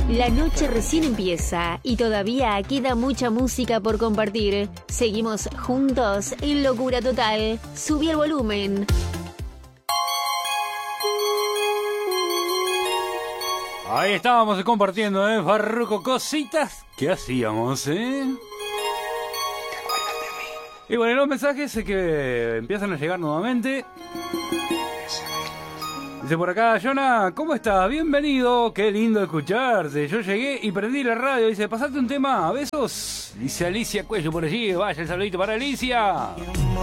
La noche recién empieza y todavía queda mucha música por compartir. Seguimos juntos en locura total. Subí el volumen. Ahí estábamos compartiendo, Farruko, cositas que hacíamos, Y bueno, los mensajes que empiezan a llegar nuevamente. Dice por acá, Jonah, ¿cómo estás? Bienvenido, qué lindo escucharte. Yo llegué y prendí la radio. Dice, ¿pasaste un tema? ¿Besos? Dice Alicia Cuello por allí. Vaya, el saludito para Alicia.